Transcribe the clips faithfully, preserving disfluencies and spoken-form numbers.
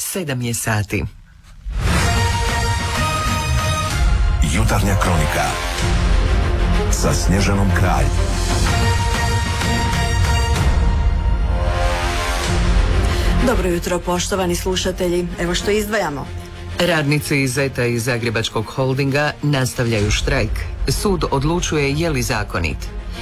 sedam je sati. Jutarnja kronika sa Snježanom Kralj. Dobro jutro, poštovani slušatelji. Evo što izdvajamo. Radnici iz Zeta i Zagrebačkog holdinga nastavljaju štrajk. Sud odlučuje je li zakonit.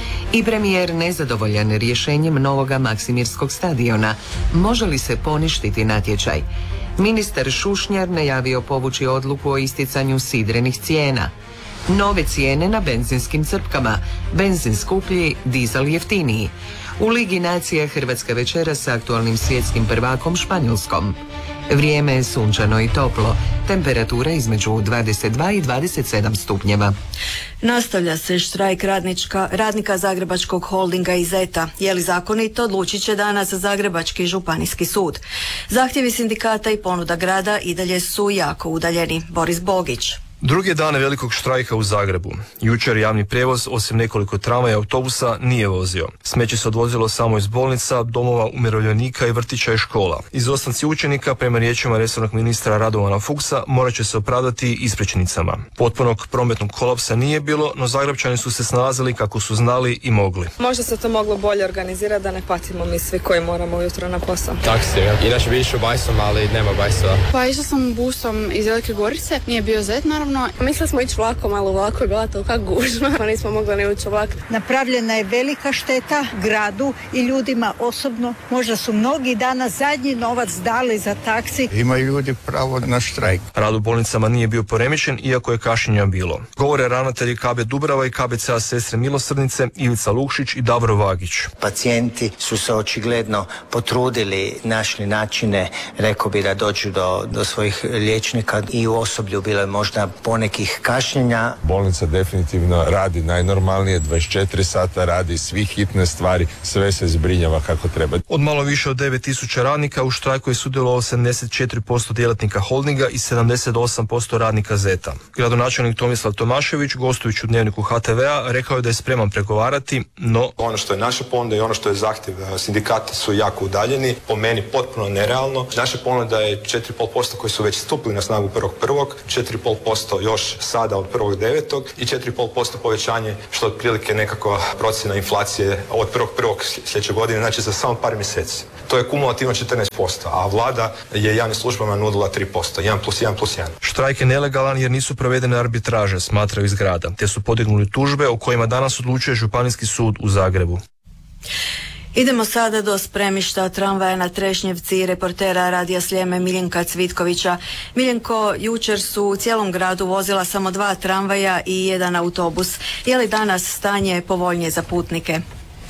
I premijer nezadovoljan rješenjem novoga Maksimirskog stadiona. Može li se poništiti natječaj? Ministar Šušnjar najavio povući odluku o isticanju sidrenih cijena. Nove cijene na benzinskim crpkama. Benzin skuplji, dizel jeftiniji. U Ligi nacija Hrvatska večera sa aktualnim svjetskim prvakom Španjolskom. Vrijeme je sunčano i toplo. Temperatura između dvadeset dva i dvadeset sedam stupnjeva. Nastavlja se štrajk radnička, radnika Zagrebačkog holdinga i Zeta. Je li zakonito, odlučit će danas Zagrebački županijski sud. Zahtjevi sindikata i ponuda grada i dalje su jako udaljeni. Boris Bogić. Drugi dan velikog štrajka u Zagrebu. Jučer javni prijevoz, osim nekoliko tramvaja i autobusa, nije vozio. Smeće se odvozilo samo iz bolnica, domova umirovljenika i vrtića i škola. Izostanci učenika, prema riječima resornog ministra Radovana Fuchsa, morat će se opravdati ispričnicama. Potpunog prometnog kolapsa nije bilo, no Zagrebčani su se snalazili kako su znali i mogli. Možda se to moglo bolje organizirati da ne patimo mi svi koji moramo ujutro na posao. Taksi, ja. Inače bi išao bajsom, ali nema bajsova. Pa išla sam busom iz Velike Gorice, nije bio Zet naravno. Mislili smo ići vlakom, ali u vlaku je bila tolika gužva, pa nismo mogli ne ući u vlak. Napravljena je velika šteta gradu i ljudima osobno. Možda su mnogi danas zadnji novac dali za taksi. Imaju ljudi pravo na štrajk. Rad u bolnicama nije bio poremećen, iako je kašnjenja bilo. Govore ravnatelji K B Dubrava i K B C A Sestre Milosrdnice, Ivica Lukšić i Davor Vagić. Pacijenti su se očigledno potrudili, našli načine, rekao bi da dođu do, do svojih liječnika i u osoblju bilo je možda ponekih kašnjenja. Bolnica definitivno radi najnormalnije, dvadeset četiri sata radi, svi hitne stvari, sve se zbrinjava kako treba. Od malo više od devet tisuća radnika u štrajku je sudjelovalo sedamdeset četiri posto djelatnika holdinga i sedamdeset osam posto radnika Zeta. Gradonačelnik Tomislav Tomašević, gostujući u Dnevniku H T V-a, rekao je da je spreman pregovarati, no... Ono što je naša ponuda i ono što je zahtjev sindikata su jako udaljeni, po meni potpuno nerealno. Naša ponuda je četiri i pol posto koji su već stupili na snagu prvog prvog, četiri i pol posto još sada od prvog devetog i četiri i pol posto povećanje, što je otprilike nekakva procjena inflacije od prvog prvog sljedeće godine, znači za samo par mjeseci. To je kumulativno četrnaest posto, a vlada je javnim službama nudila tri posto, jedan plus jedan plus jedan. Štrajk je nelegalan jer nisu provedene arbitraže, smatraju iz grada, te su podignuli tužbe o kojima danas odlučuje Županijski sud u Zagrebu. Idemo sada do spremišta tramvaja na Trešnjevci, reportera Radija Sljeme Miljenka Cvitkovića. Miljenko, jučer su u cijelom gradu vozila samo dva tramvaja i jedan autobus. Je li danas stanje povoljnije za putnike?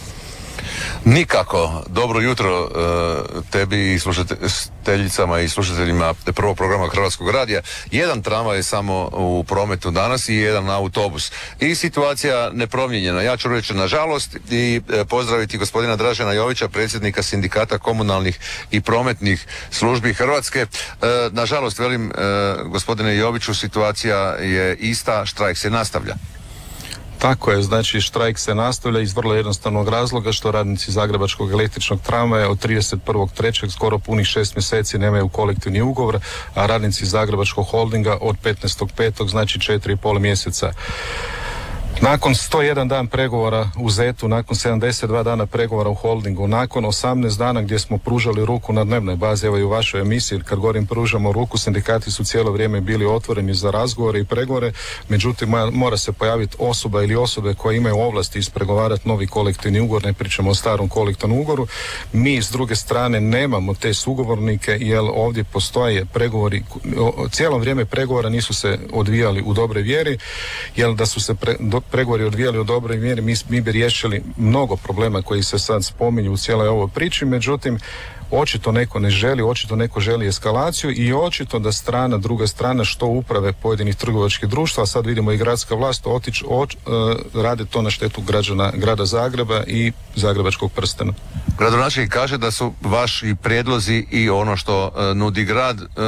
Nikako. Dobro jutro tebi i slušateljicama i slušateljima prvog programa Hrvatskog radija. Jedan tramvaj je samo u prometu danas i jedan autobus. I situacija nepromijenjena. Ja ću reći nažalost i pozdraviti gospodina Dražena Jovića, predsjednika Sindikata komunalnih i prometnih službi Hrvatske. Nažalost, velim gospodine Joviću, situacija je ista, štrajk se nastavlja. Tako je, znači štrajk se nastavlja iz vrlo jednostavnog razloga što radnici Zagrebačkog električnog tramvaja od trideset prvog trećeg skoro punih šest mjeseci nemaju kolektivni ugovor, a radnici Zagrebačkog holdinga od petnaestog petog znači četiri i pol mjeseca. Nakon sto jedan dan pregovora u Zetu, nakon sedamdeset dva dana pregovora u holdingu, nakon osamnaest dana gdje smo pružali ruku na dnevnoj bazi, evo i u vašoj emisiji, kad govorim pružamo ruku, sindikati su cijelo vrijeme bili otvoreni za razgovore i pregovore, međutim mora se pojaviti osoba ili osobe koje imaju ovlasti ispregovarati novi kolektivni ugovor, ne pričamo o starom kolektivnom ugovoru. Mi s druge strane nemamo te sugovornike jer ovdje postoje pregovori, cijelo vrijeme pregovora nisu se odvijali u dobroj vjeri, jer da su se pre, do, pregovori odvijali u dobroj mjeri, mi, mi bi riješili mnogo problema koji se sad spominju u cijeloj ovoj priči, međutim očito neko ne želi, očito neko želi eskalaciju i očito da strana, druga strana, što uprave pojedinih trgovačkih društva, sad vidimo i gradska vlast otič, oč, uh, rade to na štetu građana grada Zagreba i Zagrebačkog prstena. Gradonačelnik kaže da su vaši prijedlozi i ono što uh, nudi grad uh,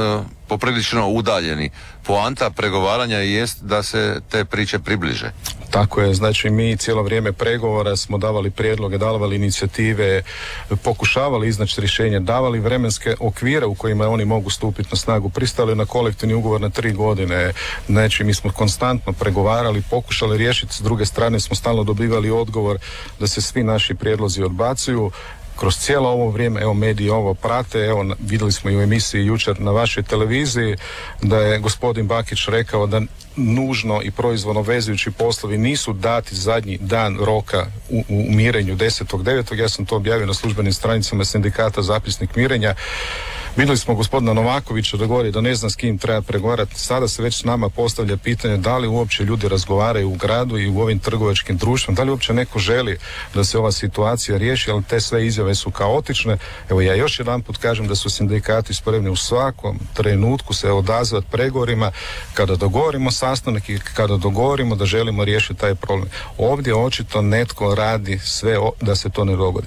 poprilično udaljeni. Poanta pregovaranja jest da se te priče približe. Tako je, znači mi cijelo vrijeme pregovora smo davali prijedloge, davali inicijative, pokušavali iznaći rješenje, davali vremenske okvire u kojima oni mogu stupiti na snagu, pristali na kolektivni ugovor na tri godine, znači mi smo konstantno pregovarali, pokušali riješiti, s druge strane smo stalno dobivali odgovor da se svi naši prijedlozi odbacuju. Kroz cijelo ovo vrijeme, evo mediji ovo prate, evo vidjeli smo i u emisiji jučer na vašoj televiziji da je gospodin Bakić rekao da nužno i proizvodno vezujući poslovi nisu dati zadnji dan roka u, u mirenju desetog devetog Ja sam to objavio na službenim stranicama sindikata Zapisnik mirenja. Vidjeli smo gospodina Novakovića da govori da ne zna s kim treba pregovarati. Sada se već s nama postavlja pitanje da li uopće ljudi razgovaraju u gradu i u ovim trgovačkim društvima, da li uopće neko želi da se ova situacija riješi, ali te sve izjave su kaotične. Evo ja još jedan put kažem da su sindikati spremni u svakom trenutku se odazvati pregovorima kada dogovorimo sastanak i kada dogovorimo da želimo riješiti taj problem. Ovdje očito netko radi sve da se to ne dogodi.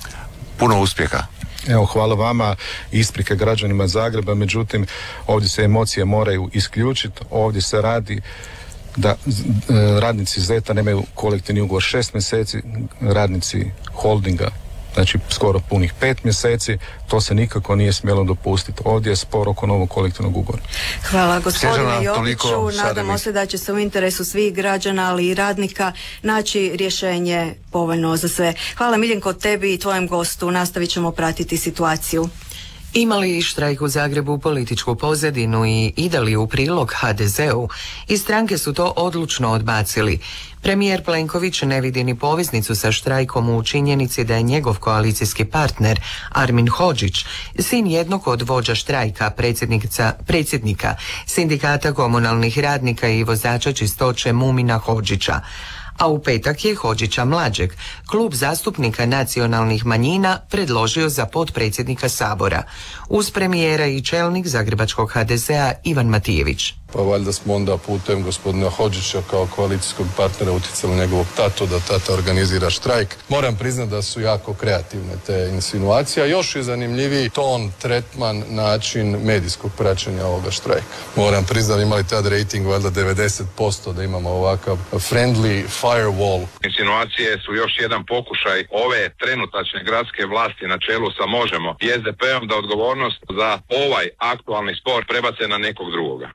Puno uspjeha. Evo, hvala vama, isprike građanima Zagreba, međutim, ovdje se emocije moraju isključiti, ovdje se radi da e, radnici Zeta nemaju kolektivni ugovor šest mjeseci, radnici Holdinga, znači skoro punih pet mjeseci, to se nikako nije smjelo dopustiti. Ovdje je spor oko novog kolektivnog ugovora. Hvala gospodine Snježana, Joviću, toliko, nadamo se da će se u interesu svih građana, ali i radnika naći rješenje povoljno za sve. Hvala Miljenko tebi i tvojem gostu, nastavit ćemo pratiti situaciju. Ima li štrajk u Zagrebu političku pozadinu i ide li u prilog ha de zeu? I stranke su to odlučno odbacili. Premijer Plenković ne vidi ni poveznicu sa štrajkom u činjenici da je njegov koalicijski partner Armin Hodžić, sin jednog od vođa štrajka, predsjednika Sindikata komunalnih radnika i vozača čistoće Mumina Hodžića. A u petak je Hodžića mlađeg klub zastupnika nacionalnih manjina predložio za potpredsjednika Sabora, uz premijera i čelnik zagrebačkog ha de zea Ivan Matijević. Pa valjda smo onda putem gospodina Hodžića kao koalicijskog partnera utjecali njegovog tatu da tata organizira štrajk. Moram priznati da su jako kreativne te insinuacije, a još je zanimljiviji ton, tretman, način medijskog praćenja ovoga štrajka. Moram priznati da imali tad rating valjda devedeset posto da imamo ovakav friendly firewall. Insinuacije su još jedan pokušaj ove trenutačne gradske vlasti na čelu sa Možemo i es de pe-om da odgovornost za ovaj aktualni spor prebace na nekog drugoga.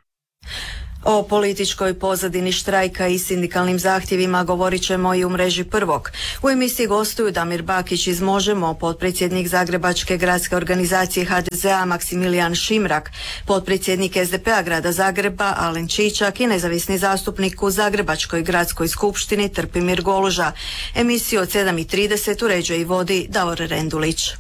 O političkoj pozadini štrajka i sindikalnim zahtjevima govorit ćemo i u mreži Prvog. U emisiji gostuju Damir Bakić iz Možemo, potpredsjednik Zagrebačke gradske organizacije ha de zea Maksimilijan Šimrak, potpredsjednik es de pe-a grada Zagreba Alen Čičak i nezavisni zastupnik u Zagrebačkoj gradskoj skupštini Trpimir Goluža. Emisiju od sedam i trideset uređuje i vodi Davor Rendulić.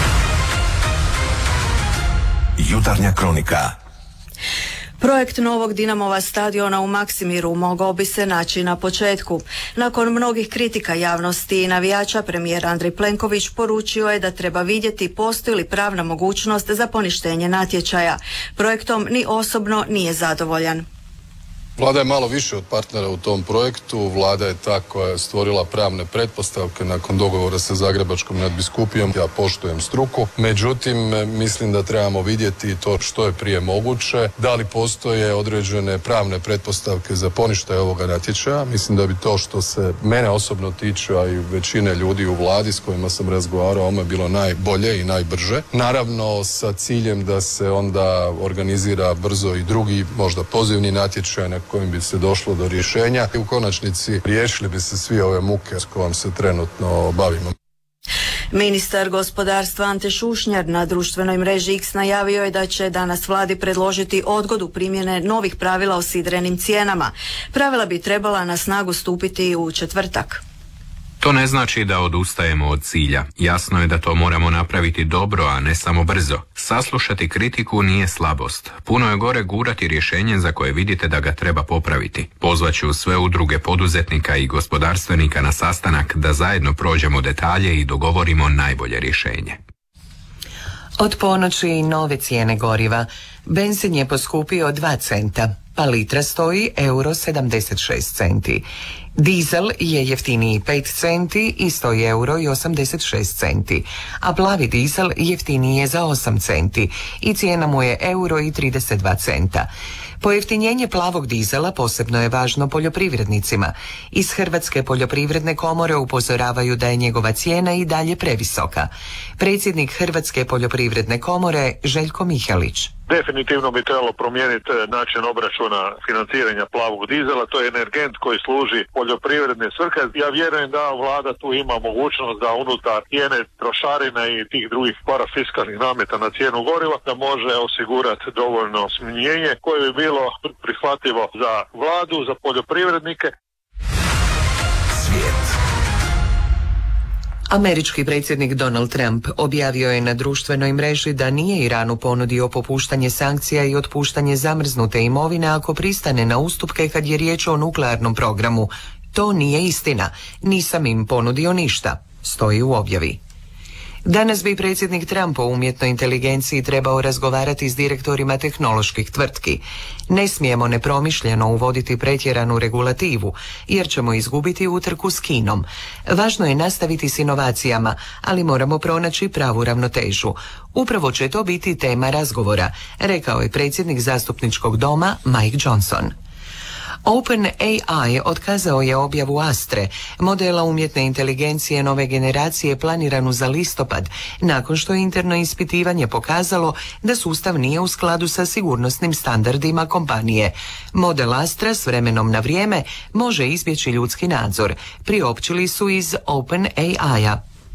Jutarnja kronika. Projekt novog Dinamova stadiona u Maksimiru mogao bi se naći na početku. Nakon mnogih kritika javnosti i navijača, premijer Andrej Plenković poručio je da treba vidjeti postoji li pravna mogućnost za poništenje natječaja. Projektom ni osobno nije zadovoljan. Vlada je malo više od partnera u tom projektu. Vlada je ta koja je stvorila pravne pretpostavke nakon dogovora sa Zagrebačkom nadbiskupijom. Ja poštujem struku. Međutim, mislim da trebamo vidjeti to što je prije moguće. Da li postoje određene pravne pretpostavke za poništaj ovoga natječaja. Mislim da bi to što se mene osobno tiče, a i većine ljudi u Vladi s kojima sam razgovarao, ovo je bilo najbolje i najbrže. Naravno sa ciljem da se onda organizira brzo i drugi, možda pozivni natječaj na kojim bi se došlo do rješenja i u konačnici riješili bi se svi ove muke s kojom se trenutno bavimo. Ministar gospodarstva Ante Šušnjar na društvenoj mreži X najavio je da će danas vladi predložiti odgodu primjene novih pravila o sidrenim cijenama. Pravila bi trebala na snagu stupiti u četvrtak. To ne znači da odustajemo od cilja. Jasno je da to moramo napraviti dobro, a ne samo brzo. Saslušati kritiku nije slabost. Puno je gore gurati rješenje za koje vidite da ga treba popraviti. Pozvaću sve udruge poduzetnika i gospodarstvenika na sastanak da zajedno prođemo detalje i dogovorimo najbolje rješenje. Od ponoći nove cijene goriva. Benzin je poskupio dva centa, pa litra stoji euro sedamdeset šest centi. Dizel je jeftiniji pet centi i stoji euro i osamdeset šest centi, a plavi dizel jeftiniji je za osam centi i cijena mu je euro i trideset dva centa. Pojeftinjenje plavog dizela posebno je važno poljoprivrednicima. Iz Hrvatske poljoprivredne komore upozoravaju da je njegova cijena i dalje previsoka. Predsjednik Hrvatske poljoprivredne komore Željko Mihalić. Definitivno bi trebalo promijeniti način obračuna financiranja plavog dizela, to je energent koji služi poljoprivredne svrhe. Ja vjerujem da vlada tu ima mogućnost da unutar cijene trošarina i tih drugih parafiskalnih nameta na cijenu goriva da može osigurati dovoljno smanjenje koje bi bilo prihvatljivo za vladu, za poljoprivrednike. Svijet. Američki predsjednik Donald Trump objavio je na društvenoj mreži da nije Iranu ponudio popuštanje sankcija i otpuštanje zamrznute imovine ako pristane na ustupke kad je riječ o nuklearnom programu. To nije istina. Nisam im ponudio ništa, stoji u objavi. Danas bi predsjednik Trump o umjetnoj inteligenciji trebao razgovarati s direktorima tehnoloških tvrtki. Ne smijemo nepromišljeno uvoditi pretjeranu regulativu, jer ćemo izgubiti utrku s Kinom. Važno je nastaviti s inovacijama, ali moramo pronaći pravu ravnotežu. Upravo će to biti tema razgovora, rekao je predsjednik zastupničkog doma Mike Johnson. OpenAI otkazao je objavu Astre, modela umjetne inteligencije nove generacije planiranu za listopad, nakon što je interno ispitivanje pokazalo da sustav nije u skladu sa sigurnosnim standardima kompanije. Model Astra s vremenom na vrijeme može izbjeći ljudski nadzor, priopćili su iz OpenAI-a.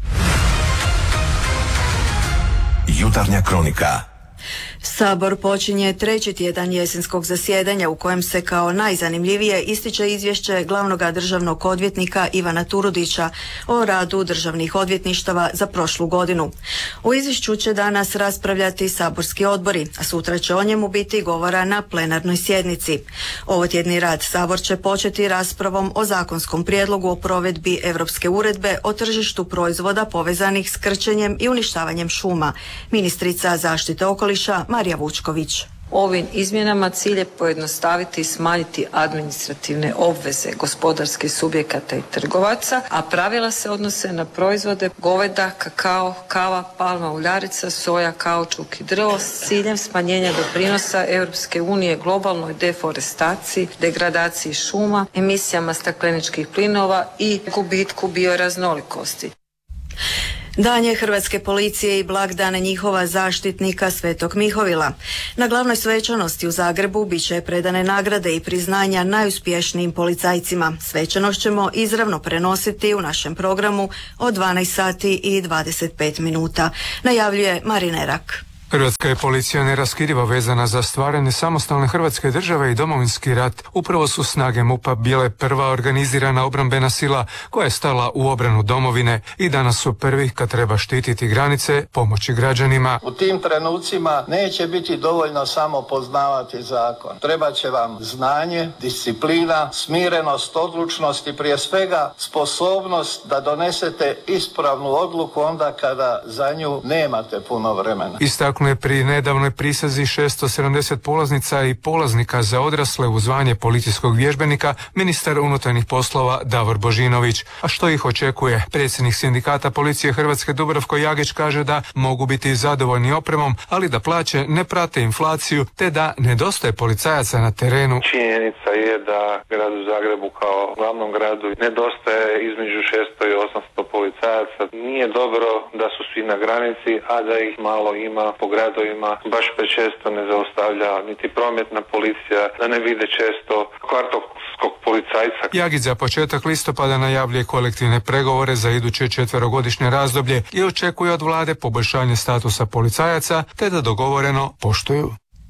Jutarnja kronika. Sabor počinje treći tjedan jesenskog zasjedanja u kojem se kao najzanimljivije ističe izvješće glavnog državnog odvjetnika Ivana Turudića o radu državnih odvjetništava za prošlu godinu. U izvješću će danas raspravljati saborski odbori, a sutra će o njemu biti govora na plenarnoj sjednici. Ovotjedni rad Sabor će početi raspravom o zakonskom prijedlogu o provedbi Europske uredbe o tržištu proizvoda povezanih s krčenjem i uništavanjem šuma. Ministrica zaštite okoliša Marija Vučković. Ovim izmjenama cilj je pojednostaviti i smanjiti administrativne obveze gospodarskih subjekata i trgovaca, a pravila se odnose na proizvode goveda, kakao, kava, palma uljarica, soja, kaučuk i drvo s ciljem smanjenja doprinosa Europske unije globalnoj deforestaciji, degradaciji šuma, emisijama stakleničkih plinova i gubitku bioraznolikosti. Dan je Hrvatske policije i blagdan njihova zaštitnika Svetog Mihovila. Na glavnoj svečanosti u Zagrebu bit će predane nagrade i priznanja najuspješnijim policajcima. Svečanost ćemo izravno prenositi u našem programu od dvanaest sati i dvadeset pet minuta. Najavljuje Marina Rak. Hrvatska je policija neraskidivo vezana za stvaranje samostalne Hrvatske države i Domovinski rat. Upravo su snage MUP-a bile prva organizirana obrambena sila koja je stala u obranu domovine i danas su prvi kad treba štititi granice, pomoći građanima. U tim trenucima neće biti dovoljno samo poznavati zakon. Treba će vam znanje, disciplina, smirenost, odlučnost i prije svega sposobnost da donesete ispravnu odluku onda kada za nju nemate puno vremena. Istaknuo je pri nedavnoj prisazi šesto sedamdeset polaznica i polaznika za odrasle u zvanje policijskog vježbenika ministar unutarnjih poslova Davor Božinović. A što ih očekuje? Predsjednik sindikata policije Hrvatske Dubravko Jagić kaže da mogu biti zadovoljni opremom, ali da plaće ne prate inflaciju te da nedostaje policajaca na terenu. Činjenica je da gradu Zagrebu kao glavnom gradu nedostaje između šesto i osamsto policajaca. Nije dobro da su svi na granici, a da ih malo ima po gradovima, baš prečesto ne zaustavlja niti prometna policija, da ne vide često kvartovskog policajca. Jagić za početak listopada najavljuje kolektivne pregovore za iduće četverogodišnje razdoblje i očekuje od vlade poboljšanje statusa policajaca te da dogovoreno poštuju.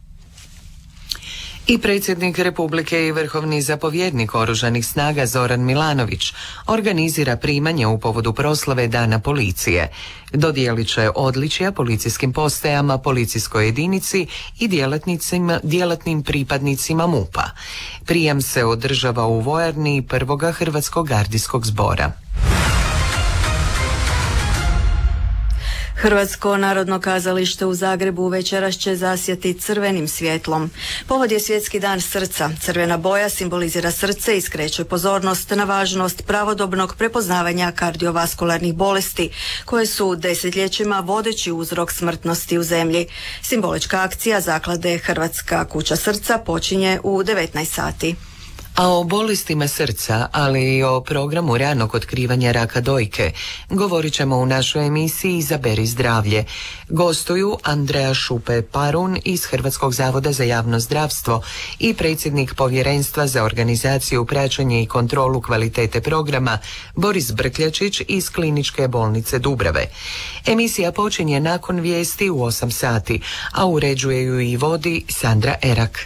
I predsjednik Republike i vrhovni zapovjednik Oružanih snaga Zoran Milanović organizira primanje u povodu proslave Dana policije. Dodijelit će odličja policijskim postajama, policijskoj jedinici i djelatnicima, djelatnim pripadnicima MUP-a. Prijam se održava u vojarni prvoga Hrvatskog gardijskog zbora. Hrvatsko narodno kazalište u Zagrebu večeras će zasjati crvenim svjetlom. Povod je Svjetski dan srca. Crvena boja simbolizira srce i skreće pozornost na važnost pravodobnog prepoznavanja kardiovaskularnih bolesti, koje su desetljećima vodeći uzrok smrtnosti u zemlji. Simbolička akcija zaklade Hrvatska kuća srca počinje u devetnaest sati. A o bolestima srca, ali i o programu ranog otkrivanja raka dojke govorit ćemo u našoj emisiji Izaberi zdravlje. Gostuju Andreja Šupe-Parun iz Hrvatskog zavoda za javno zdravstvo i predsjednik Povjerenstva za organizaciju, praćenje i kontrolu kvalitete programa Boris Brkljačić iz Kliničke bolnice Dubrave. Emisija počinje nakon vijesti u osam sati, a uređuje ju i vodi Sandra Erak.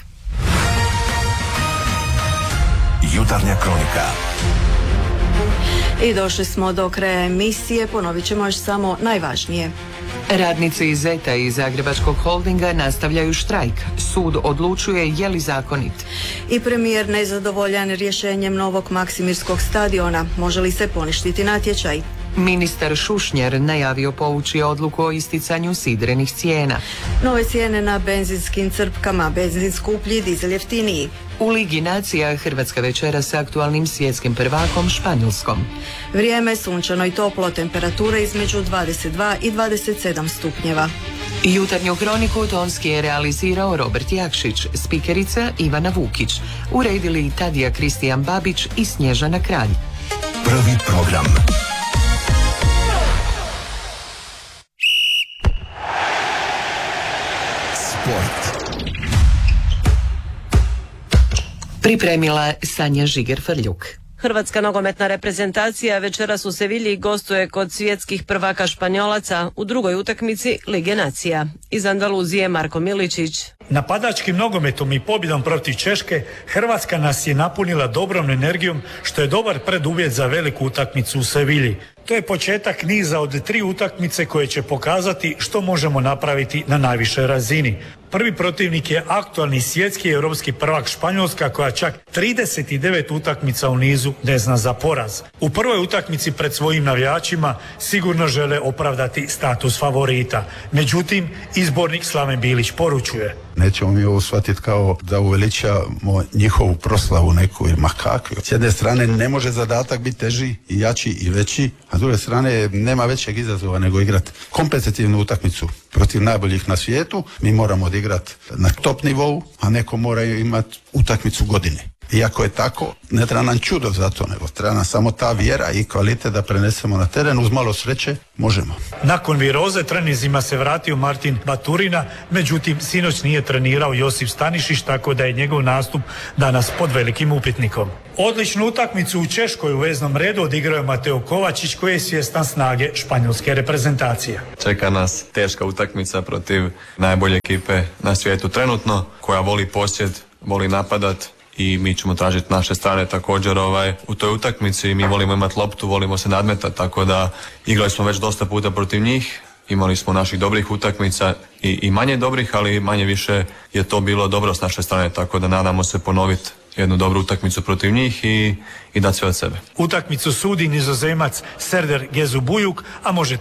Jutarnja kronika. I došli smo do kraja emisije, ponovit ćemo još samo najvažnije. Radnici iz Zeta i Zagrebačkog holdinga nastavljaju štrajk. Sud odlučuje je li zakonit. I premijer nezadovoljan rješenjem novog Maksimirskog stadiona. Može li se poništiti natječaj? Ministar Šušnjar najavio povući odluku o isticanju sidrenih cijena. Nove cijene na benzinskim crpkama, benzin skuplji, dizel jeftiniji. U Ligi nacija Hrvatska večera s aktualnim svjetskim prvakom Španjolskom. Vrijeme sunčano i toplo, temperatura između dvadeset dva i dvadeset sedam stupnjeva. Jutarnju kroniku tonski je realizirao Robert Jakšić, spikerica Ivana Vukić. Uredili Tadija Kristijan Babić i Snježana Kralj. Prvi program. Sport. Pripremila Sanja Žiger-Frljuk. Hrvatska nogometna reprezentacija večeras u Sevilji gostuje kod svjetskih prvaka Španjolaca u drugoj utakmici Lige nacija. Iz Andaluzije Marko Miličić. Napadačkim nogometom i pobjedom protiv Češke Hrvatska nas je napunila dobrom energijom, što je dobar preduvjet za veliku utakmicu u Sevilji. To je početak niza od tri utakmice koje će pokazati što možemo napraviti na najvišoj razini. Prvi protivnik je aktualni svjetski i europski prvak Španjolska, koja čak trideset devet utakmica u nizu ne zna za poraz. U prvoj utakmici pred svojim navijačima sigurno žele opravdati status favorita. Međutim, izbornik Slaven Bilić poručuje: nećemo mi ovo shvatiti kao da uveličamo njihovu proslavu neku ili makakvu. S jedne strane ne može zadatak biti teži i jači i veći, a s druge strane nema većeg izazova nego igrati kompetitivnu utakmicu protiv najboljih na svijetu. Mi moramo odigrati na top nivou, a neko mora imati utakmicu godine. Iako je tako, ne treba nam čudo za to, nego treba nam samo ta vjera i kvalitet da prenesemo na teren. Uz malo sreće možemo. Nakon viroze treninzima se vratio Martin Baturina, međutim sinoć nije trenirao Josip Stanišić, tako da je njegov nastup danas pod velikim upitnikom. Odličnu utakmicu u Češkoj u veznom redu odigrao je Mateo Kovačić, koji je svjestan snage španjolske reprezentacije. Čeka nas teška utakmica protiv najbolje ekipe na svijetu trenutno, koja voli posjed, voli napadat, i mi ćemo tražiti naše strane također ovaj, u toj utakmici. Mi volimo imati loptu, volimo se nadmetati, tako da igrali smo već dosta puta protiv njih, imali smo naših dobrih utakmica i, i manje dobrih, ali manje više je to bilo dobro s naše strane, tako da nadamo se ponoviti jednu dobru utakmicu protiv njih i, i dati sve od sebe. Utakmicu sudi Nizozemac Serdar Gezubujuk, a može